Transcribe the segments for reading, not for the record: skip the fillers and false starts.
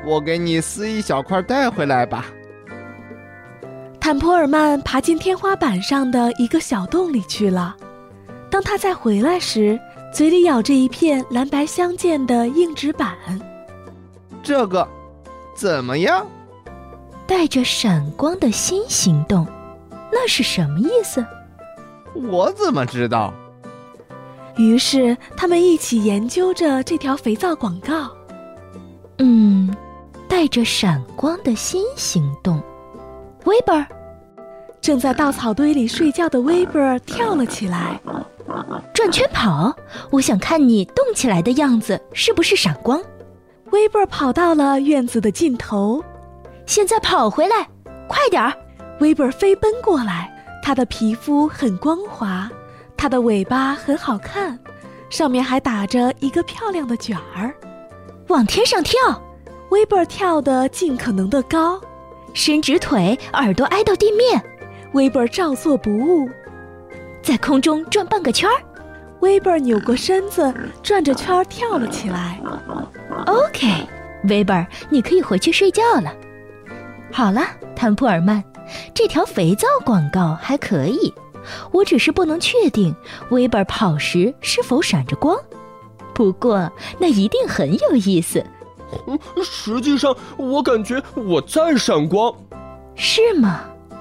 我给你撕一小块带回来吧。 坦普尔曼爬进天花板上的一个小洞里去了。当他再回来时，嘴里咬着一片蓝白相间的硬纸板。 这个怎么样？ 带着闪光的心行动，那是什么意思？ 我怎么知道？ 于是他们一起研究着这条肥皂广告。 带着闪光的心行动。威伯尔， 正在稻草堆里睡觉的威伯尔跳了起来。 转圈跑，我想看你动起来的样子是不是闪光。 威伯尔跑到了院子的尽头。 现在跑回来，快点儿！ 威伯尔飞奔过来，他的皮肤很光滑，他的尾巴很好看，上面还打着一个漂亮的卷儿。 往天上跳！ 威伯尔跳得尽可能的高， 伸直腿，耳朵挨到地面。 威伯尔照做不误， 在空中转半个圈儿。 威伯尔扭过身子，转着圈儿跳了起来。 OK， 威伯尔，你可以回去睡觉了。好了，坦普尔曼，这条肥皂广告还可以，我只是不能确定威伯尔跑时是否闪着光。不过那一定很有意思。 实际上我感觉我在闪光。 是吗？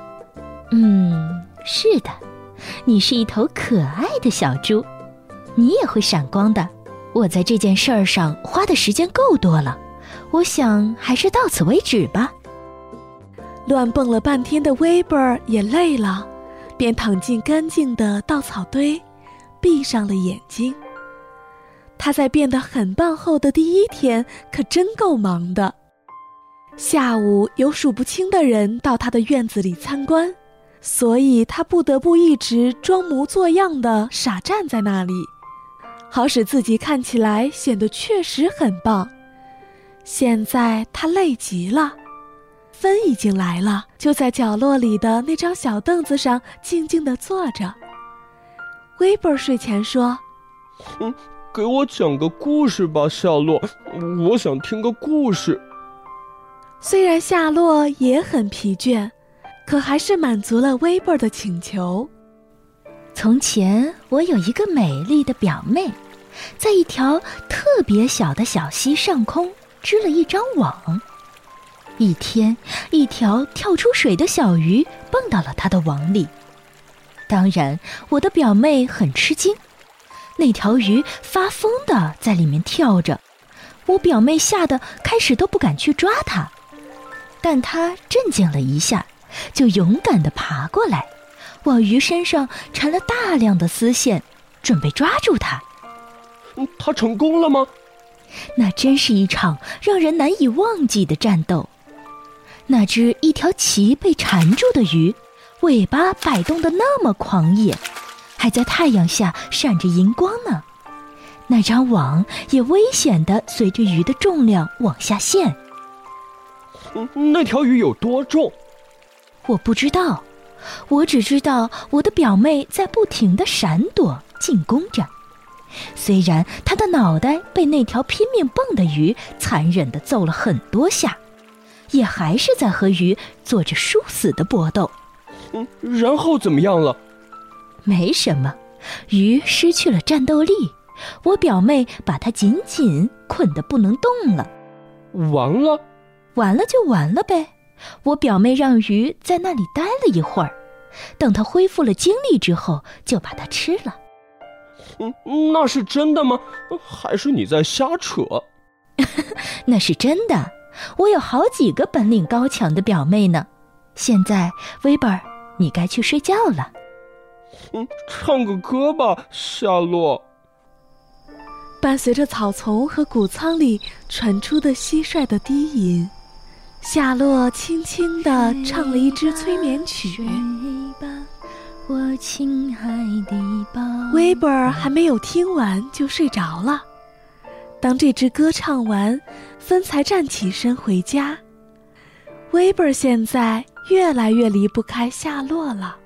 是的，你是一头可爱的小猪，你也会闪光的。我在这件事儿上花的时间够多了，我想还是到此为止吧。 乱蹦了半天的威伯尔也累了，便躺进干净的稻草堆，闭上了眼睛。他在变得很棒后的第一天可真够忙的。下午有数不清的人到他的院子里参观，所以他不得不一直装模作样地傻站在那里，好使自己看起来显得确实很棒。现在他累极了，芬已经来了，就在角落里的那张小凳子上静静地坐着。威伯尔睡前说： 给我讲个故事吧，夏洛，我想听个故事。 虽然夏洛也很疲倦，可还是满足了威伯尔的请求。 从前我有一个美丽的表妹，在一条特别小的小溪上空织了一张网。一天，一条跳出水的小鱼蹦到了她的网里。当然，我的表妹很吃惊，那条鱼发疯地在里面跳着，我表妹吓得开始都不敢去抓它。但她镇静了一下，就勇敢地爬过来，往鱼身上缠了大量的丝线，准备抓住它。 她成功了吗？ 那真是一场让人难以忘记的战斗。那只一条鳍被缠住的鱼，尾巴摆动得那么狂野，还在太阳下闪着银光呢。那张网也危险地随着鱼的重量往下陷。 那条鱼有多重？ 我不知道，我只知道我的表妹在不停地闪躲进攻着。虽然她的脑袋被那条拼命蹦的鱼残忍地揍了很多下，也还是在和鱼做着殊死的搏斗。 然后怎么样了？ 没什么，鱼失去了战斗力，我表妹把它紧紧捆得不能动了。 完了？ 完了就完了呗。我表妹让鱼在那里待了一会儿，等它恢复了精力之后，就把它吃了。 那是真的吗？还是你在瞎扯？ 那是真的，我有好几个本领高强的表妹呢。现在，威伯尔，你该去睡觉了。 唱个歌吧，夏洛。 伴随着草丛和谷仓里传出的蟋蟀的低吟，夏洛轻轻地唱了一支催眠曲。 我亲爱的宝贝。 威伯尔还没有听完就睡着了。当这支歌唱完，芬才站起身回家。威伯尔现在越来越离不开夏洛了。